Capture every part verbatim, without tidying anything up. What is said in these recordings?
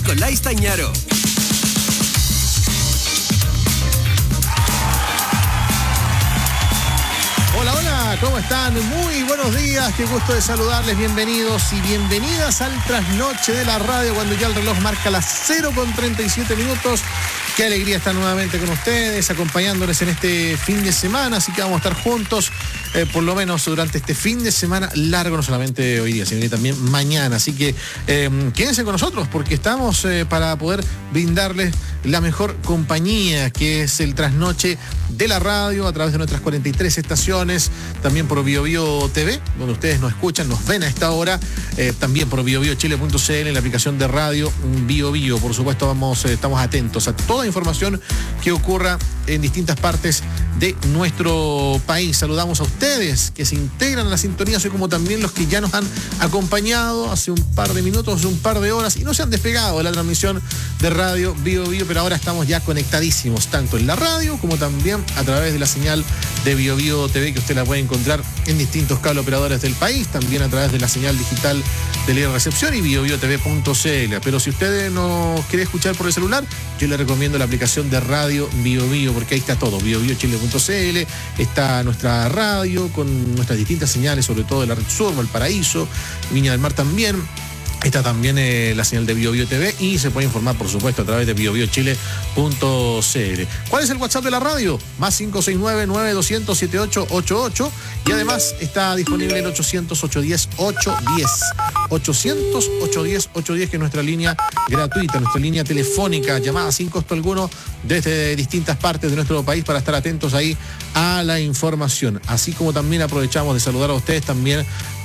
Nicolás Tañaro. Hola, hola, ¿cómo están? Muy buenos días, qué gusto de saludarles, bienvenidos y bienvenidas al trasnoche de la radio cuando ya el reloj marca las cero con treinta y siete minutos. Qué alegría estar nuevamente con ustedes, acompañándoles en este fin de semana, así que vamos a estar juntos eh, por lo menos durante este fin de semana largo, no solamente hoy día, sino que también mañana. Así que eh, quédense con nosotros porque estamos eh, para poder brindarles la mejor compañía, que es el trasnoche de la radio a través de nuestras cuarenta y tres estaciones, también por Bio Bio T V, donde ustedes nos escuchan, nos ven a esta hora, eh, también por bio bio chile punto c l en la aplicación de radio Bio Bio. Por supuesto, vamos, eh, estamos atentos a toda información que ocurra en distintas partes de nuestro país. Saludamos a ustedes que se integran a la sintonía, así como también los que ya nos han acompañado hace un par de minutos, hace un par de horas y no se han despegado de la transmisión de radio Bio Bio, pero ahora estamos ya conectadísimos tanto en la radio como también a través de la señal de Bio Bio T V, que usted la puede encontrar en distintos cable operadores del país, también a través de la señal digital de Libre Recepción y bio bio t v punto c l. Pero si usted no quiere escuchar por el celular, yo le recomiendo la aplicación de radio Bio Bio, porque ahí está todo, bio bio chile punto c l, está nuestra radio con nuestras distintas señales, sobre todo de la Red Sur, Valparaíso, Viña del Mar también. Está también eh, la señal de Bio Bio T V y se puede informar, por supuesto, a través de bio bio chile punto c l. ¿Cuál es el WhatsApp de la radio? Más cinco seis nueve, nueve dos cero cero, siete ocho ocho ocho. Y además está disponible el ochocientos, ochocientos diez, ochocientos diez. ochocientos, ochocientos diez, ochocientos diez, que es nuestra línea gratuita, nuestra línea telefónica, llamada sin costo alguno desde distintas partes de nuestro país para estar atentos ahí a la información. Así como también aprovechamos de saludar a ustedes, también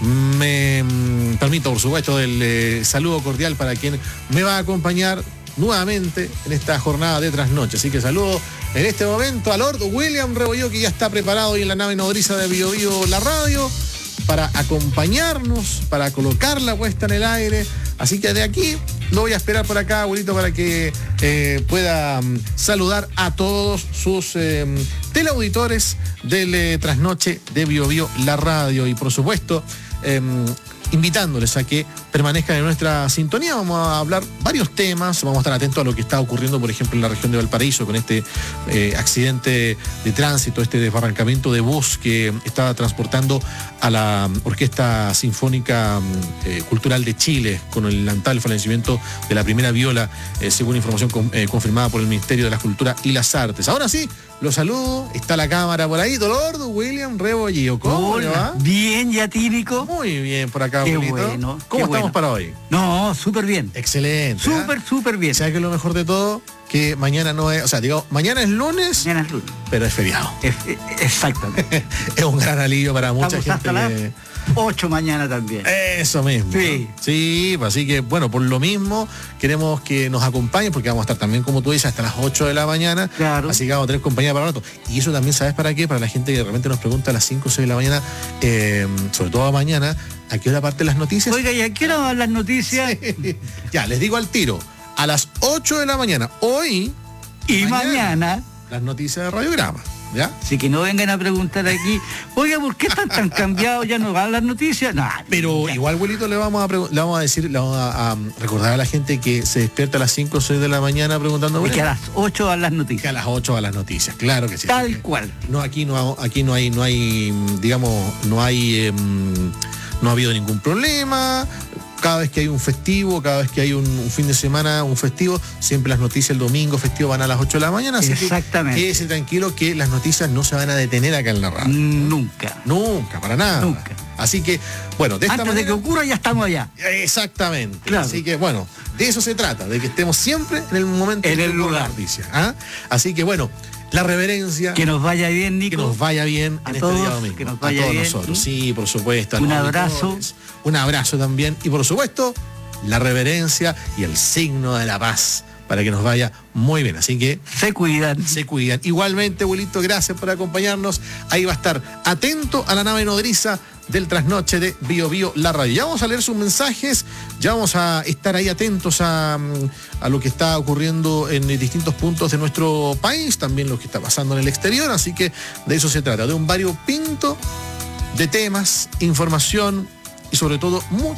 me mm, permito, por supuesto, el eh, saludo cordial para quien me va a acompañar nuevamente en esta jornada de trasnoche. Así que saludo en este momento a Lord William Rebolledo, que ya está preparado hoy en la nave nodriza de Bio Bio la radio para acompañarnos, para colocar la puesta en el aire. Así que de aquí lo voy a esperar por acá, abuelito, para que eh, pueda um, saludar a todos sus eh, teleauditores del eh, trasnoche de Bio Bio la radio. Y por supuesto, eh, invitándoles a que permanezcan en nuestra sintonía. Vamos a hablar varios temas, vamos a estar atentos a lo que está ocurriendo, por ejemplo, en la región de Valparaíso, con este eh, accidente de tránsito, este desbarrancamiento de bus que estaba transportando a la Orquesta Sinfónica eh, Cultural de Chile, con el lamentable fallecimiento de la primera viola, eh, según información con, eh, confirmada por el Ministerio de la Cultura y las Artes. Ahora sí, los saludo, está la cámara por ahí, Dolor William Rebolledo. ¿Cómo le va? Bien, ya típico. Muy bien, por acá, qué abuelito. Bueno, ¿Cómo estamos bueno. para hoy? No, súper bien. Excelente. Súper, ¿eh? súper bien. ¿Sabes qué es lo mejor de todo? Que mañana no es, o sea, digo, mañana es lunes, Mañana es lunes. pero es feriado. Es, es, exactamente. Es un gran alivio para mucha Estamos gente. hasta que... las ocho mañana también. Eso mismo. Sí. ¿no? Sí, así que, bueno, por lo mismo, queremos que nos acompañen, porque vamos a estar también, como tú dices, hasta las ocho de la mañana. Claro. Así que vamos a tener compañía para rato. Y eso también, ¿sabes para qué? Para la gente que de repente nos pregunta a las cinco o seis de la mañana, eh, sobre todo mañana, ¿a qué hora parten las noticias? Oiga, ¿y a qué hora van las noticias? Sí. Ya, les digo al tiro. A las ocho de la mañana, hoy y mañana, mañana, las noticias de Radiograma, ¿ya? Así que no vengan a preguntar aquí, oiga, ¿por qué están tan cambiados? ¿Ya no van las noticias? No, pero ya. igual, abuelito, le vamos a le vamos a decir, le vamos a, a recordar a la gente que se despierta a las cinco o seis de la mañana preguntando. Y que a las ocho van las noticias. Que a las ocho van las noticias, claro que sí. Tal sí, cual. No, aquí no, aquí no hay, no hay, digamos, no hay, eh, no ha habido ningún problema. Cada vez que hay un festivo, cada vez que hay un, un fin de semana, un festivo, siempre las noticias el domingo festivo van a las ocho de la mañana. Así exactamente. Que quédese tranquilo que las noticias no se van a detener acá en la radio. Nunca. Nunca, para nada. Nunca. Así que, bueno, de esta Antes manera, de que ocurra ya estamos allá. Exactamente. Claro. Así que, bueno, de eso se trata, de que estemos siempre en el momento en en el que lugar. la noticia. ¿Ah? Así que, bueno, la reverencia. Que nos vaya bien, Nico. Que nos vaya bien a en todos, este día domingo. que nos vaya a todos bien. nosotros, sí, por supuesto. Un abrazo. Un abrazo también. Y por supuesto, la reverencia y el signo de la paz para que nos vaya muy bien. Así que se cuidan. Se cuidan. Igualmente, abuelito, gracias por acompañarnos. Ahí va a estar atento a la nave nodriza del trasnoche de Bio Bio la radio. Ya vamos a leer sus mensajes, ya vamos a estar ahí atentos a, a lo que está ocurriendo en distintos puntos de nuestro país, también lo que está pasando en el exterior, así que de eso se trata, de un variopinto de temas, información y sobre todo mucho